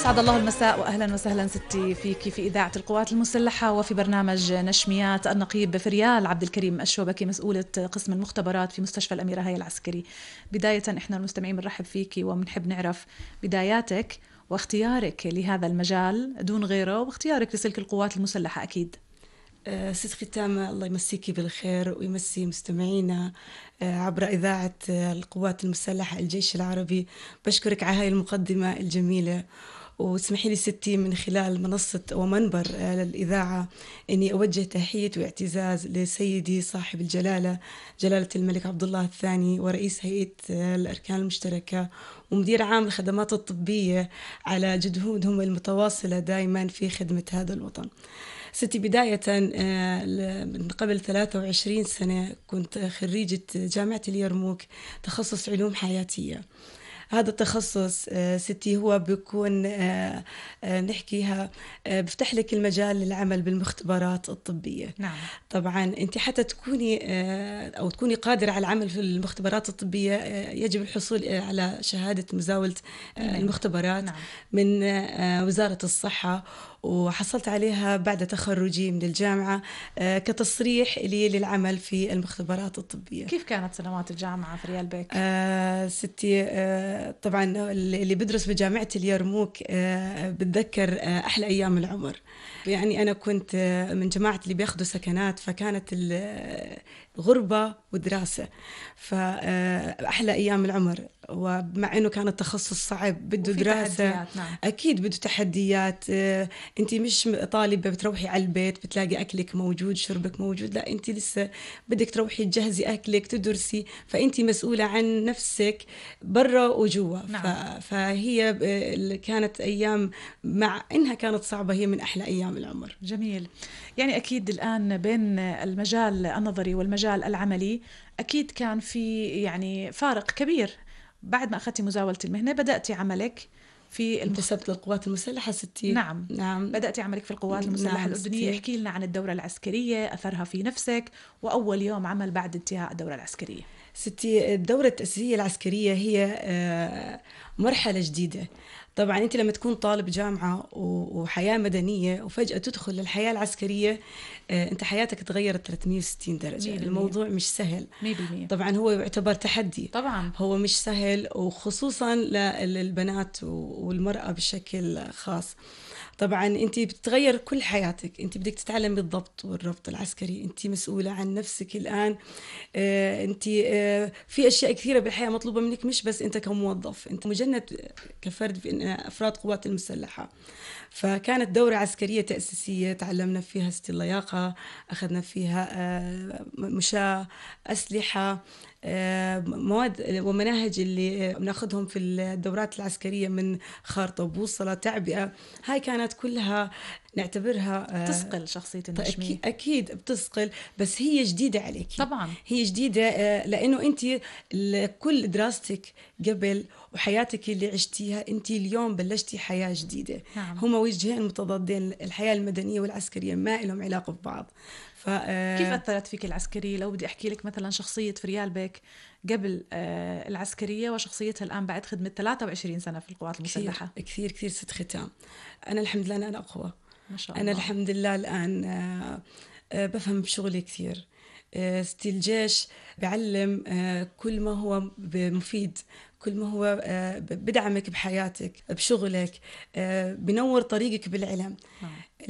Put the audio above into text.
أسعد الله المساء وأهلا وسهلا ستي فيك في إذاعة القوات المسلحة وفي برنامج نشميات. النقيب فريال عبد الكريم الشوبكي مسؤولة قسم المختبرات في مستشفى الأميرة هي العسكري. بداية إحنا المستمعين بنرحب فيك وبنحب نعرف بداياتك واختيارك لهذا المجال دون غيره واختيارك لسلك القوات المسلحة. أكيد ست ختامة، الله يمسيكي بالخير ويمسي مستمعينا عبر إذاعة القوات المسلحة الجيش العربي. بشكرك على هاي المقدمة الجميلة، واسمحي لي ستي من خلال منصة ومنبر الإذاعة أني أوجه تحية واعتزاز لسيدي صاحب الجلالة جلالة الملك عبد الله الثاني ورئيس هيئة الأركان المشتركة ومدير عام الخدمات الطبية على جهودهم المتواصلة دائما في خدمة هذا الوطن. ستي بداية من قبل 23 سنة كنت خريجة جامعة اليرموك تخصص علوم حياتية. هذا التخصص ستي هو بيكون نحكيها بفتح لك المجال للعمل بالمختبرات الطبية. نعم. طبعا انت حتى تكوني او تكوني قادرة على العمل في المختبرات الطبية يجب الحصول على شهادة مزاولة المختبرات. نعم. من وزارة الصحة، وحصلت عليها بعد تخرجي من الجامعة كتصريح لي للعمل في المختبرات الطبية. كيف كانت سنوات الجامعة فريال بيك؟ ستي طبعا اللي بدرس بجامعة اليرموك بتذكر أحلى أيام العمر. يعني أنا كنت من جماعة اللي بياخدوا سكنات، فكانت الغربة ودراسة، فأحلى أيام العمر. ومع أنه كان التخصص صعب بده دراسة، نعم. أكيد بده تحديات. أنت مش طالبة بتروحي على البيت بتلاقي أكلك موجود شربك موجود، لا أنت لسه بدك تروحي تجهزي أكلك تدرسي، فأنت مسؤولة عن نفسك برا وجوا. نعم. فهي كانت أيام مع إنها كانت صعبة هي من أحلى أيام العمر. جميل. يعني أكيد الآن بين المجال النظري والمجال العملي أكيد كان في يعني فارق كبير. بعد ما أخذتي مزاولة المهنة بدأتي عملك في انتسبت للقوات المسلحة ستي. نعم. بدأتي عملك في القوات المسلحة نعم الأردنية. احكي لنا عن الدورة العسكرية، أثرها في نفسك، وأول يوم عمل بعد انتهاء الدورة العسكرية. ستي الدورة التأسيسية العسكرية هي مرحلة جديدة. طبعا أنت لما تكون طالب جامعة وحياة مدنية وفجأة تدخل للحياة العسكرية، أنت حياتك تغيرت 360 درجة. الموضوع مش سهل 100%. طبعا هو يعتبر تحدي. طبعا هو مش سهل، وخصوصا للبنات والمرأة بشكل خاص. طبعا انت بتتغير كل حياتك، انت بدك تتعلمي الضبط والربط العسكري، انت مسؤولة عن نفسك الآن. انت في اشياء كثيرة بالحياة مطلوبة منك، مش بس انت كموظف، انت مجند كفرد في افراد قوات المسلحة. فكانت دورة عسكرية تأسيسية تعلمنا فيها اللياقة، أخذنا فيها مشاة، أسلحة، مواد ومناهج اللي بناخذهم في الدورات العسكرية من خارطة بوصلة تعبئة. هاي كانت كلها نعتبرها تثقل شخصية النشمي. أكيد بتثقل، بس هي جديدة عليك. طبعا هي جديدة لأنه أنت كل دراستك قبل وحياتك اللي عشتيها، أنت اليوم بلشتي حياة جديدة. نعم. هما وجهين متضادين، الحياة المدنية والعسكرية ما لهم علاقة ببعض. كيف أثرت فيك العسكرية؟ لو بدي أحكي لك مثلا شخصية فريال بيك قبل العسكرية وشخصيتها الآن بعد خدمة 23 سنة في القوات المسلحة. كثير ست ختام. أنا الحمد لله أنا أقوى ما شاء الله. أنا الحمد لله الآن بفهم بشغلي كثير. ستي الجيش بعلم كل ما هو مفيد، كل ما هو بدعمك بحياتك بشغلك، بنور طريقك بالعلم.